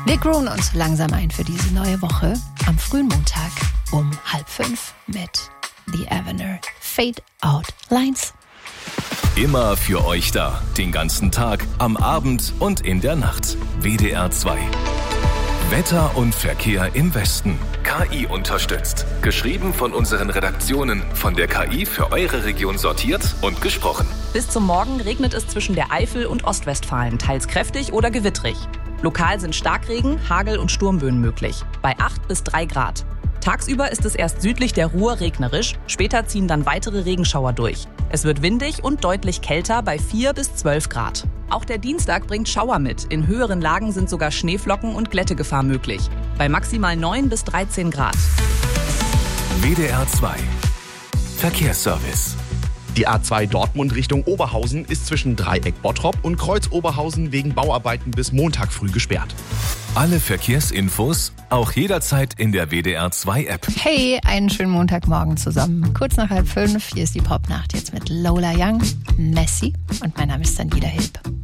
Wir grooven uns langsam ein für diese neue Woche am frühen Montag um 4:30 mit The Avener Fade Out Lines. Immer für euch da, den ganzen Tag, am Abend und in der Nacht. WDR 2. Wetter und Verkehr im Westen. KI unterstützt. Geschrieben von unseren Redaktionen, von der KI für eure Region sortiert und gesprochen. Bis zum Morgen regnet es zwischen der Eifel und Ostwestfalen, teils kräftig oder gewittrig. Lokal sind Starkregen, Hagel und Sturmböen möglich, bei 8 bis 3 Grad. Tagsüber ist es erst südlich der Ruhr regnerisch, später ziehen dann weitere Regenschauer durch. Es wird windig und deutlich kälter bei 4 bis 12 Grad. Auch der Dienstag bringt Schauer mit. In höheren Lagen sind sogar Schneeflocken und Glättegefahr möglich. Bei maximal 9 bis 13 Grad. WDR 2. Verkehrsservice. Die A2 Dortmund Richtung Oberhausen ist zwischen Dreieck Bottrop und Kreuz Oberhausen wegen Bauarbeiten bis Montag früh gesperrt. Alle Verkehrsinfos auch jederzeit in der WDR 2 App. Hey, einen schönen Montagmorgen zusammen. Kurz nach 4:30, hier ist die Popnacht jetzt mit Lola Young, Messi und mein Name ist Daniela Hilb.